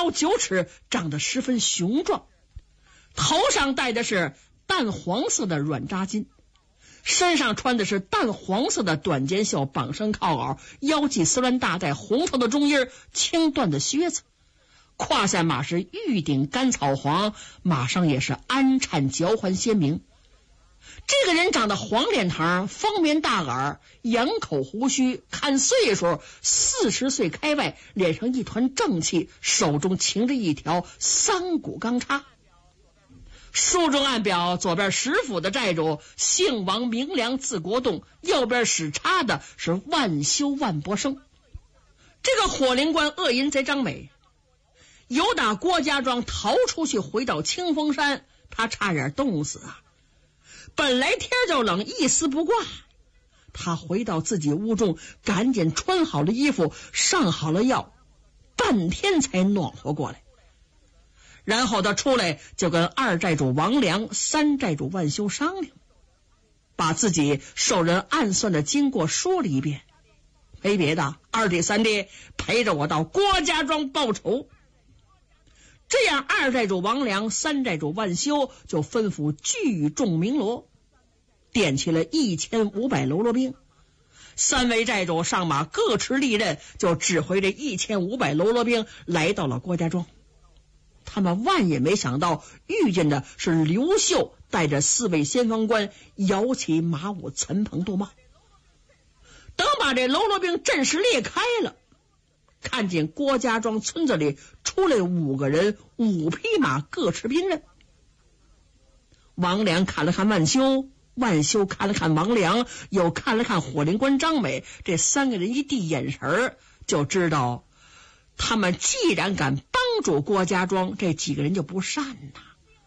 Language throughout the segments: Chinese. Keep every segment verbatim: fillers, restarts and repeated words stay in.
高九尺，长得十分雄壮，头上戴的是淡黄色的软扎巾，身上穿的是淡黄色的短肩袖绑身靠袄，腰系丝鸾大带红头的中衣，青缎的靴子，胯下马是玉顶甘草黄，马上也是鞍颤嚼环鲜明。这个人长得黄脸膛，方面大耳，仰口胡须，看岁数四十岁开外，脸上一团正气，手中擎着一条三股钢叉。书中暗表，左边使府的寨主姓王名良字国栋，右边使叉的是万修万伯生。这个火灵关恶淫贼张美由打郭家庄逃出去，回到清风山，他差点冻死啊！本来天就冷，一丝不挂，他回到自己屋中，赶紧穿好了衣服，上好了药，半天才暖和过来。然后他出来就跟二寨主王良、三寨主万修商量，把自己受人暗算的经过说了一遍。没别的，二弟三弟陪着我到郭家庄报仇。这样二寨主王良、三寨主万修就吩咐聚众鸣锣，点起了一千五百喽啰兵。三位寨主上马各持利刃，就指挥着一千五百喽啰兵来到了郭家庄。他们万也没想到遇见的是刘秀带着四位先锋官摇旗马舞，岑彭杜茂。等把这喽啰兵阵势裂开了，看见郭家庄村子里出来五个人，五匹马各持兵刃。王良看了看万修，万修看了看王良，又看了看火灵关张美，这三个人一递眼神，就知道他们既然敢帮助郭家庄，这几个人就不善呐。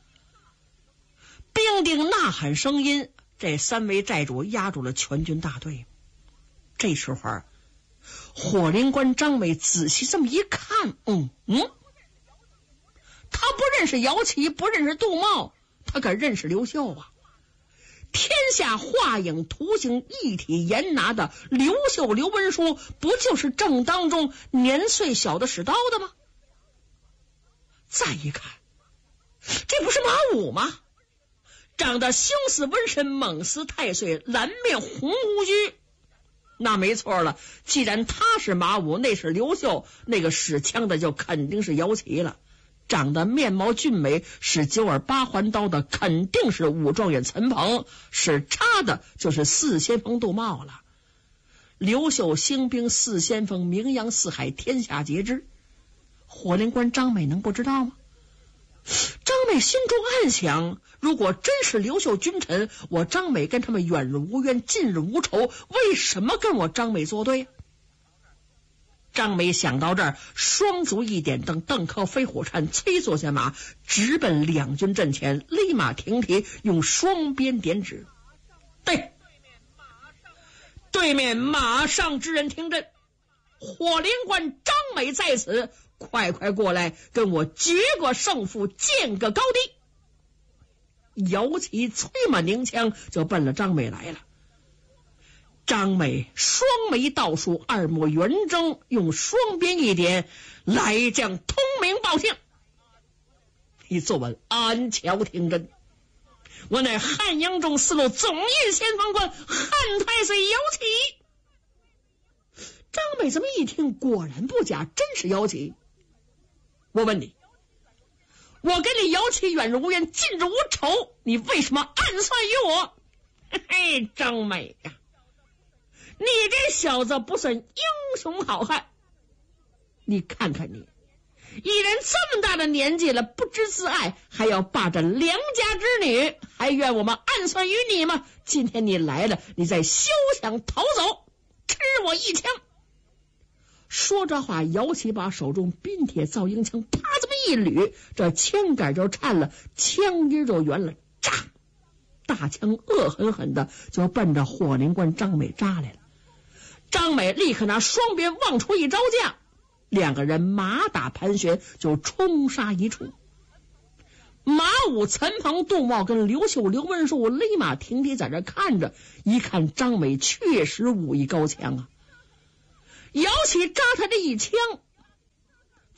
兵丁呐喊声音，这三位寨主压住了全军大队。这时候火灵关张美仔细这么一看，嗯嗯，他不认识姚琦，不认识杜茂，他可认识刘秀啊！天下画影图形一体严拿的刘秀刘文书，不就是正当中年岁小的使刀的吗？再一看，这不是马武吗？长得凶似瘟神，猛似太岁，蓝面红胡须。那没错了，既然他是马武，那是刘秀，那个使枪的就肯定是姚琦了。长得面貌俊美，使九耳八环刀的肯定是武状元岑彭，使叉的就是四先锋杜茂了。刘秀兴兵四先锋，名扬四海，天下皆知。火灵关张美能不知道吗？张美心中暗想，如果真是刘秀君臣，我张美跟他们远日无冤，近日无仇，为什么跟我张美作对？张美想到这儿，双足一点，等邓靠飞虎颤催坐下马，直奔两军阵前，勒马停蹄，用双鞭点指。对，对面马上之人听阵，火灵关张美在此，快快过来，跟我决个胜负，见个高低。姚琦催马拧枪，就奔了张美来了。张美双眉倒竖，二目圆睁，用双鞭一点，来将通明报信。你坐稳，安瞧听真。我乃汉阳中四路总印先锋官汉太岁姚琦。张美这么一听，果然不假，真是姚琦。我问你，我跟你姚琦远日无冤，近日无仇，你为什么暗算于我？嘿嘿，张美呀、啊，你这小子不算英雄好汉。你看看你，一人这么大的年纪了，不知自爱，还要霸占良家之女，还怨我们暗算于你吗？今天你来了，你再休想逃走，吃我一枪。说这话，姚琦把手中冰铁造鹰枪啪这么一捋，这枪杆就颤了，枪音就圆了，炸！大枪恶狠狠的就奔着火灵关张美扎来了。张美立刻拿双鞭望出一招架，两个人马打盘旋，就冲杀一处。马武、岑彭、杜茂跟刘秀、刘文书勒马停蹄在这看着，一看张美确实武艺高强啊。姚琦扎他这一枪，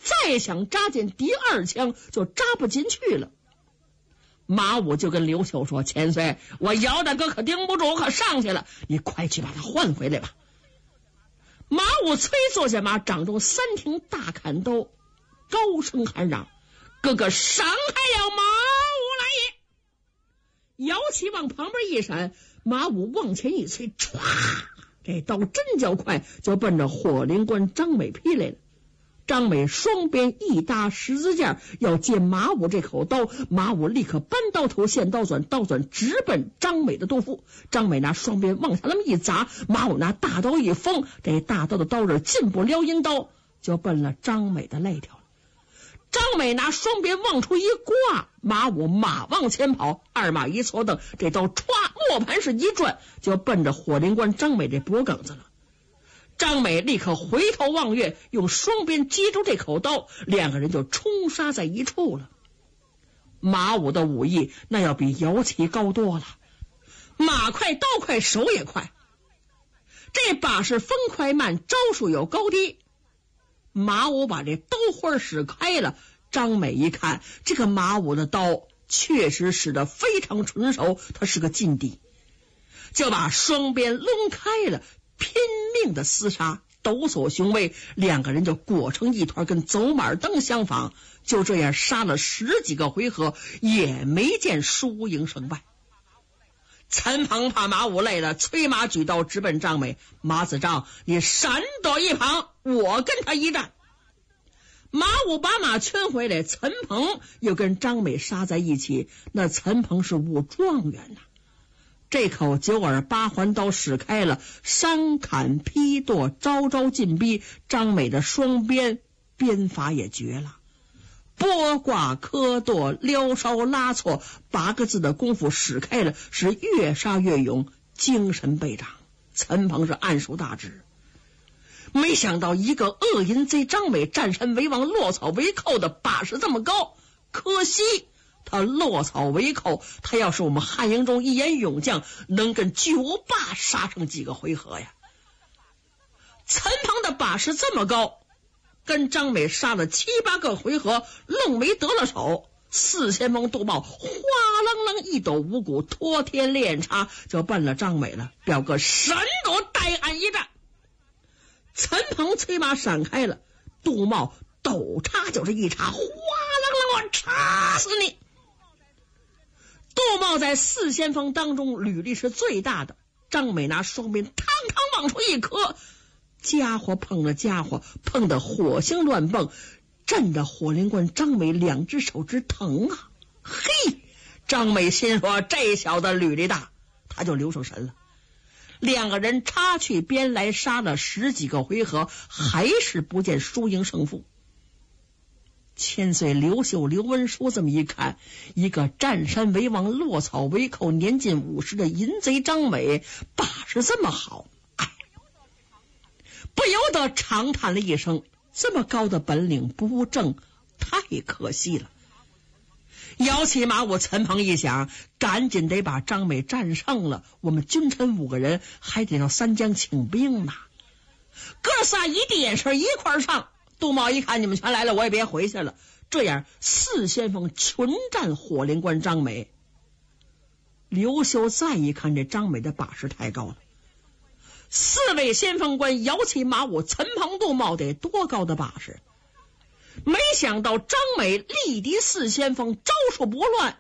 再想扎进第二枪就扎不进去了。马武就跟刘秀说：“千岁，我姚大哥可顶不住，可上去了，你快去把他换回来吧。”马武催坐下马，掌中三挺大砍刀，高声喊嚷：“哥哥伤害了马武来也！”姚启往旁边一闪，马武往前一催，唰，这刀真较快，就奔着火灵关张美劈来了。张美双边一搭十字架，要接马武这口刀，马武立刻搬刀头现刀转，刀转直奔张美的肚腹。张美拿双边往下那么一砸，马武拿大刀一锋，这大刀的刀刃进不了阴刀，就奔了张美的肋条了。张美拿双边往出一挂，马武马往前跑，二马一错蹬，这刀歘磨盘是一转，就奔着火灵关张美这脖梗子了。张美立刻回头望月，用双边接住这口刀，两个人就冲杀在一处了。马武的武艺那要比姚启高多了，马快刀快手也快，这把式风快慢，招数有高低。马武把这刀花使开了，张美一看，这个马武的刀确实使得非常纯熟，他是个劲敌，就把双边抡开了，拼命的厮杀，抖擞雄威，两个人就裹成一团，跟走马灯相仿。就这样杀了十几个回合，也没见输赢胜败。陈鹏怕马武累了，催马举刀直奔张美。马子章，你闪躲一旁，我跟他一战。马武把马圈回来，陈鹏又跟张美杀在一起。那陈鹏是武状元呐、啊，这口九耳八环刀使开了，山砍劈剁，招招进逼。张美的双鞭鞭法也绝了，拨挂磕剁，撩梢拉错，八个字的功夫使开了，是越杀越勇，精神倍长。陈鹏是暗熟大志，没想到一个恶淫贼张美占山为王，落草为寇的把式这么高，可惜他落草为寇，他要是我们汉营中一员勇将，能跟巨无霸杀上几个回合呀。陈鹏的把式这么高，跟张美杀了七八个回合，愣没得了手。四先锋杜茂哗楞楞一抖五谷，托天练插，就奔了张美了。表哥神躲带俺一战，陈鹏催马闪开了，杜茂抖插就是一插，哗楞楞，我插死你！杜茂在四先锋当中履历是最大的，张美拿双鞭汤汤往出一磕，家伙碰了家伙，碰得火星乱蹦，震得火灵关张美两只手直疼啊！嘿，张美心说这小子履历大，他就留上神了。两个人插去边来，杀了十几个回合，还是不见输赢胜负。千岁刘秀刘文书这么一看，一个占山为王，落草为寇，年近五十的淫贼张美，把式这么好，哎，不由得长叹了一声，这么高的本领不正，太可惜了。摇起马武，陈鹏一想，赶紧得把张美战胜了，我们君臣五个人还得到三江请兵呢。哥仨一递眼神，一块上。杜茂一看你们全来了，我也别回去了。这样四先锋群战火灵关张美。刘秀再一看，这张美的把式太高了，四位先锋官摇起马武，陈鹏杜茂得多高的把式？没想到张美力敌四先锋，招数不乱。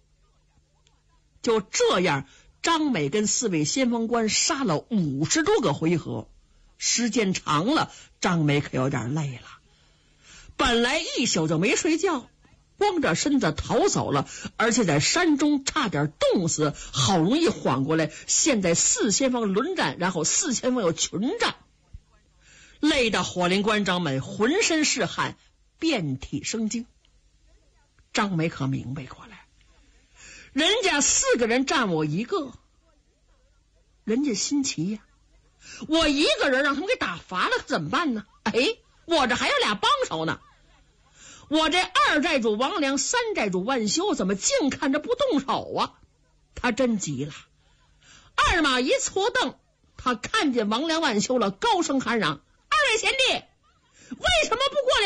就这样，张美跟四位先锋官杀了五十多个回合，时间长了，张美可有点累了。本来一宿就没睡觉，光着身子逃走了，而且在山中差点冻死，好容易缓过来。现在四先锋轮战，然后四先锋又群战，累得火灵关张美浑身是汗，遍体生惊。张美可明白过来，人家四个人战我一个，人家心急呀、啊，我一个人让他们给打乏了，怎么办呢？哎，我这还有俩帮手呢。我这二寨主王良，三寨主万修，怎么净看着不动手啊？他真急了，二马一错蹬，他看见王良万修了，高声喊嚷：二位贤弟，为什么不过来